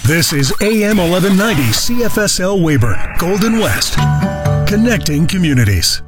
This is AM 1190 CFSL Weyburn, Golden West, connecting communities.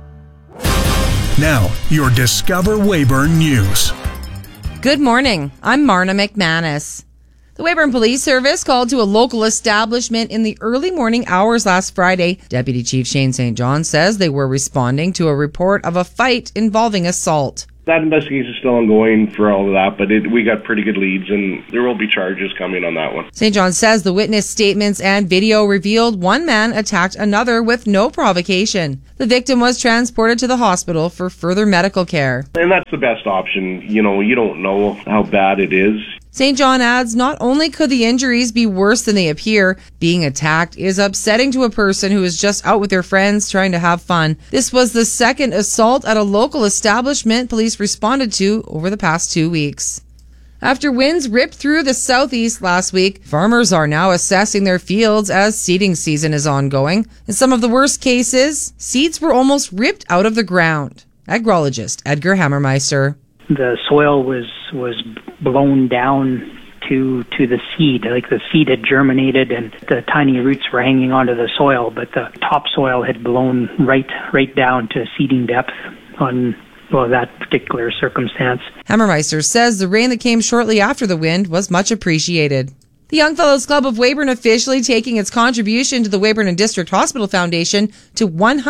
Now, your Discover Weyburn News. Good morning. I'm Marna McManus. The Weyburn Police Service called to a local establishment in the early morning hours last Friday. Deputy Chief Shane St. John says they were responding to a report of a fight involving assault. That investigation is still ongoing for all of that, but we got pretty good leads, and there will be charges coming on that one. St. John says the witness statements and video revealed one man attacked another with no provocation. The victim was transported to the hospital for further medical care. And that's the best option. You don't know how bad it is. St. John adds not only could the injuries be worse than they appear, being attacked is upsetting to a person who is just out with their friends trying to have fun. This was the second assault at a local establishment police responded to over the past 2 weeks. After winds ripped through the southeast last week, farmers are now assessing their fields as seeding season is ongoing. In some of the worst cases, seeds were almost ripped out of the ground. Agrologist Edgar Hammermeister. The soil was blown down to the seed. Like the seed had germinated and the tiny roots were hanging onto the soil, but the topsoil had blown right down to seeding depth on that particular circumstance. Hammermeister says the rain that came shortly after the wind was much appreciated. The Young Fellows Club of Weyburn officially taking its contribution to the Weyburn and District Hospital Foundation to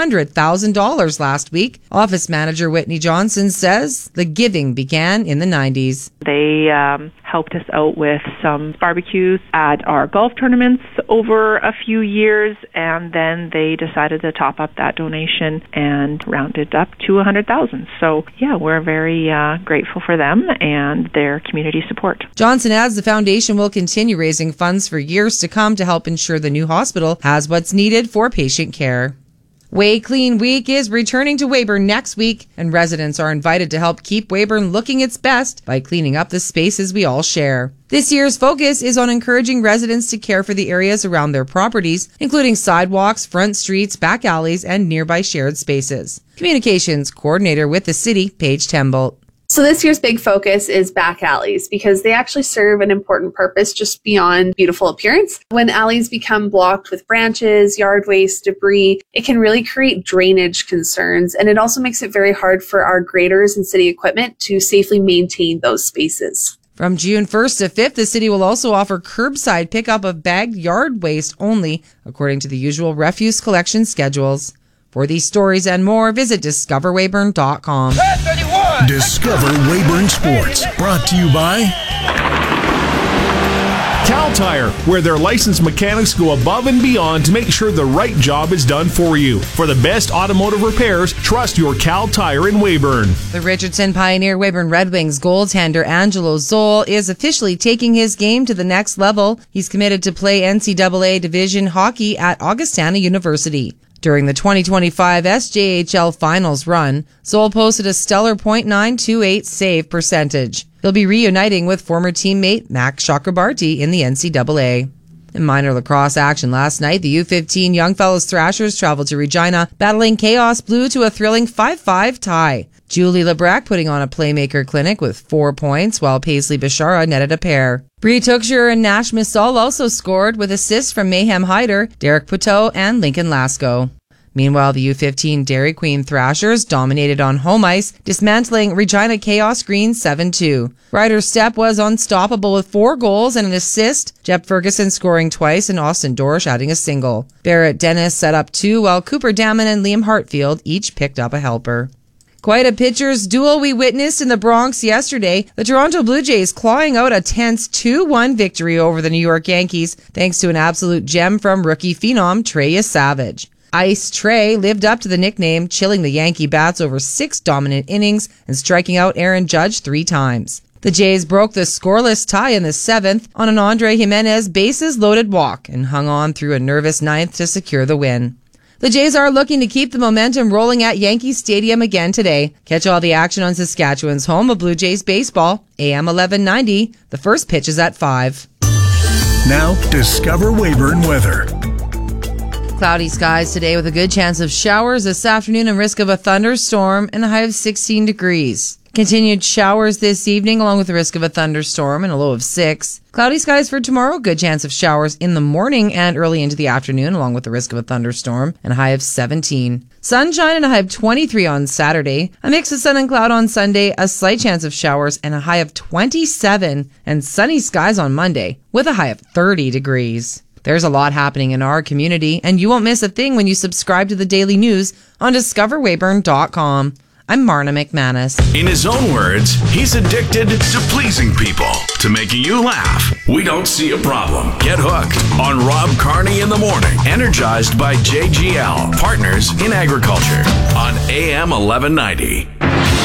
$100,000 last week. Office manager Whitney Johnson says the giving began in the 90s. They helped us out with some barbecues at our golf tournaments over a few years, and then they decided to top up that donation and rounded up to $100,000. So, we're very grateful for them and their community support. Johnson adds the foundation will continue raising funds for years to come to help ensure the new hospital has what's needed for patient care. Way Clean Week is returning to Weyburn next week, and residents are invited to help keep Weyburn looking its best by cleaning up the spaces we all share. This year's focus is on encouraging residents to care for the areas around their properties, including sidewalks, front streets, back alleys, and nearby shared spaces. Communications Coordinator with the City, Paige Tembolt. So this year's big focus is back alleys because they actually serve an important purpose just beyond beautiful appearance. When alleys become blocked with branches, yard waste, debris, it can really create drainage concerns, and it also makes it very hard for our graders and city equipment to safely maintain those spaces. From June 1st to 5th, the city will also offer curbside pickup of bagged yard waste only, according to the usual refuse collection schedules. For these stories and more, visit discoverweyburn.com. Discover Weyburn Sports, brought to you by Cal Tire, where their licensed mechanics go above and beyond to make sure the right job is done for you. For the best automotive repairs, trust your Cal Tire in Weyburn. The Richardson Pioneer Weyburn Red Wings goaltender Angelo Zoll is officially taking his game to the next level. He's committed to play NCAA Division hockey at Augustana University. During the 2025 SJHL Finals run, Zoll posted a stellar .928 save percentage. He'll be reuniting with former teammate Max Chakrabarty in the NCAA. In minor lacrosse action last night, the U15 Young Fellows Thrashers traveled to Regina, battling Chaos Blue to a thrilling 5-5 tie. Julie Lebrec putting on a playmaker clinic with 4 points, while Paisley Bishara netted a pair. Bree Tookshire and Nash Missal also scored with assists from Mayhem Hyder, Derek Puteau, and Lincoln Lasco. Meanwhile, the U15 Dairy Queen Thrashers dominated on home ice, dismantling Regina Chaos Green 7-2. Ryder Stepp was unstoppable with 4 goals and an assist, Jeb Ferguson scoring twice and Austin Dorsch adding a single. Barrett Dennis set up 2, while Cooper Damon and Liam Hartfield each picked up a helper. Quite a pitcher's duel we witnessed in the Bronx yesterday. The Toronto Blue Jays clawing out a tense 2-1 victory over the New York Yankees, thanks to an absolute gem from rookie phenom Trey Savage. Ice Trey lived up to the nickname, chilling the Yankee bats over 6 dominant innings and striking out Aaron Judge 3 times. The Jays broke the scoreless tie in the 7th on an Andre Jimenez bases-loaded walk and hung on through a nervous 9th to secure the win. The Jays are looking to keep the momentum rolling at Yankee Stadium again today. Catch all the action on Saskatchewan's home of Blue Jays baseball, AM 1190. The first pitch is at 5. Now, Discover Weyburn weather. Cloudy skies today with a good chance of showers this afternoon and risk of a thunderstorm and a high of 16 degrees. Continued showers this evening, along with the risk of a thunderstorm and a low of 6. Cloudy skies for tomorrow. Good chance of showers in the morning and early into the afternoon, along with the risk of a thunderstorm, and a high of 17. Sunshine and a high of 23 on Saturday. A mix of sun and cloud on Sunday. A slight chance of showers and a high of 27. And sunny skies on Monday with a high of 30 degrees. There's a lot happening in our community, and you won't miss a thing when you subscribe to the daily news on discoverweyburn.com. I'm Marna McManus. In his own words, he's addicted to pleasing people, to making you laugh. We don't see a problem. Get hooked on Rob Carney in the morning, energized by JGL, Partners in Agriculture, on AM 1190.